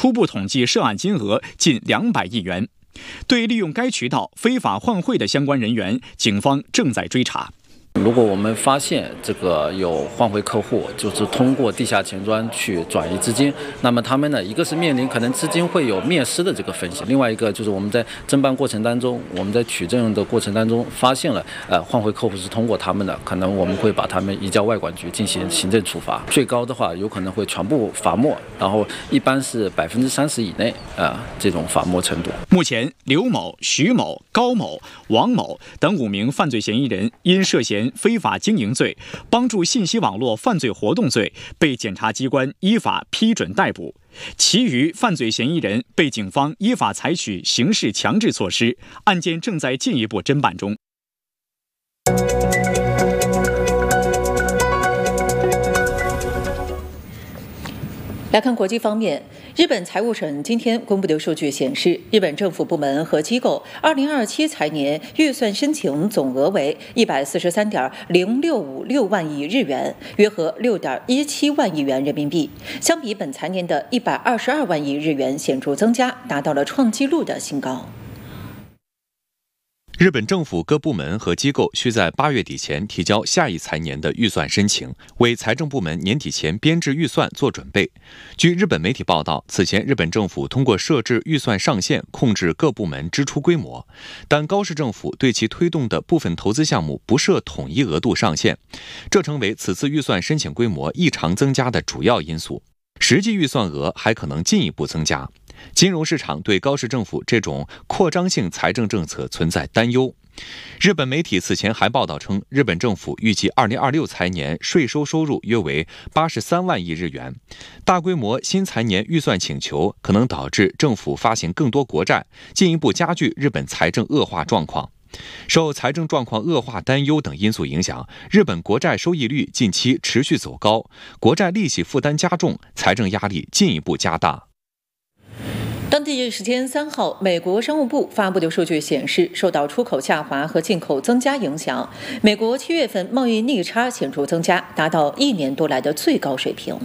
初步统计涉案金额近200亿元。对利用该渠道非法换汇的相关人员，警方正在追查。 如果我们发现这个有换汇客户，就是通过地下钱庄去转移资金，那么他们呢，一个是面临可能资金会有灭失的这个风险，另外一个就是我们在侦办过程当中，我们在取证的过程当中发现了换汇客户是通过他们的，可能我们会把他们移交外管局进行行政处罚，最高的话有可能会全部罚没，然后一般是30%以内这种罚没程度。 目前，刘某、徐某、高某、王某等5名犯罪嫌疑人因涉嫌非法经营罪、帮助信息网络犯罪活动罪被检察机关依法批准逮捕，其余犯罪嫌疑人被警方依法采取刑事强制措施，案件正在进一步侦办中。 来看国际方面，日本财务省今天公布的数据显示，日本政府部门和机构2027财年预算申请总额为143.0656万亿日元，约合6.17万亿元人民币，相比本财年的122万亿日元显著增加，达到了创纪录的新高。 日本政府各部门和机构需在8月底前提交下一财年的预算申请，为财政部门年底前编制预算做准备。据日本媒体报道，此前日本政府通过设置预算上限控制各部门支出规模，但高市政府对其推动的部分投资项目不设统一额度上限，这成为此次预算申请规模异常增加的主要因素。实际预算额还可能进一步增加。金融市场对高市政府这种扩张性财政政策存在担忧。日本媒体此前还报道称，日本政府预计2026财年税收收入约为83万亿日元。大规模新财年预算请求可能导致政府发行更多国债，进一步加剧日本财政恶化状况。受财政状况恶化担忧等因素影响，日本国债收益率近期持续走高，国债利息负担加重，财政压力进一步加大。 当地时间3号，美国商务部发布的数据显示，受到出口下滑和进口增加影响，美国7月份贸易逆差显著增加，达到1年多来的最高水平。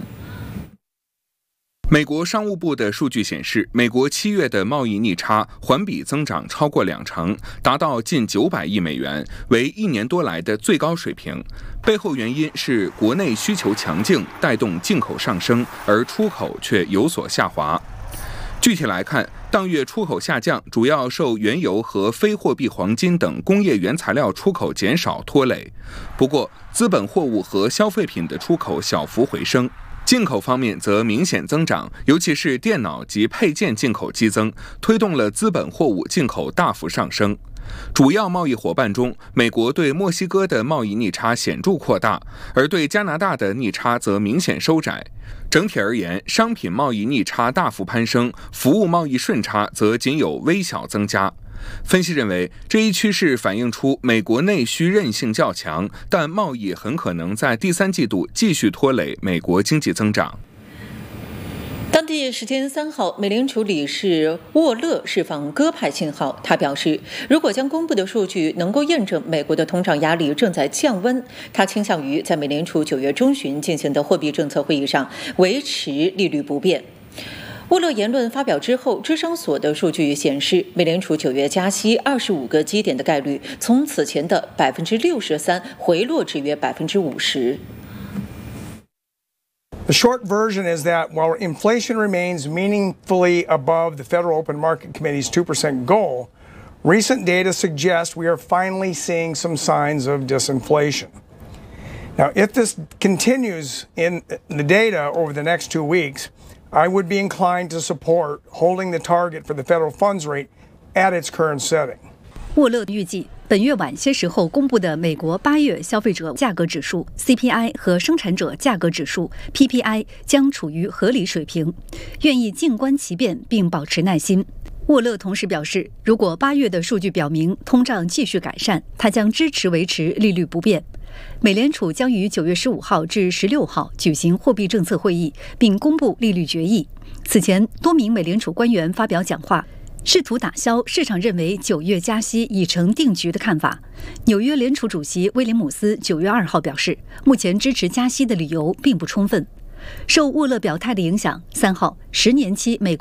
美国商务部的数据显示，美国7月的贸易逆差环比增长超过20%，达到近900亿美元，为1年多来的最高水平。背后原因是国内需求强劲，带动进口上升，而出口却有所下滑。具体来看，当月出口下降主要受原油和非货币黄金等工业原材料出口减少拖累。不过，资本货物和消费品的出口小幅回升。进口方面则明显增长，尤其是电脑及配件进口激增，推动了资本货物进口大幅上升。主要贸易伙伴中，美国对墨西哥的贸易逆差显著扩大，而对加拿大的逆差则明显收窄。整体而言，商品贸易逆差大幅攀升，服务贸易顺差则仅有微小增加。分析认为，这一趋势反映出美国内需韧性较强，但贸易很可能在第3季度继续拖累美国经济增长。 当地时间3号，美联储理事沃勒释放鸽派信号，他表示，如果将公布的数据能够验证美国的通胀压力正在降温，他倾向于在美联储9月中旬进行的货币政策会议上维持利率不变。沃勒言论发表之后，芝商所的数据显示，美联储9月加息25个基点的概率从此前的63%回落至约50%。 The short version is that while inflation remains meaningfully above the Federal Open Market Committee's 2% goal, recent data suggests we are finally seeing some signs of disinflation. Now, if this continues in the data over the next 2 weeks, I would be inclined to support holding the target for the federal funds rate at its current setting. 沃勒预计，本月晚些时候公布的美国8月消费者价格指数 CPI 和生产者价格指数 PPI 将处于合理水平，愿意静观其变并保持耐心。沃勒同时表示，如果8月的数据表明通胀继续改善，他将支持维持利率不变。美联储将于9月15号至16号举行货币政策会议，并公布利率决议。此前，多名美联储官员发表讲话，试图打消市场认为9月加息已成定局的看法。纽约联储主席威廉姆斯9月2号表示，目前支持加息的理由并不充分。受沃勒表态的影响，3号10年期美国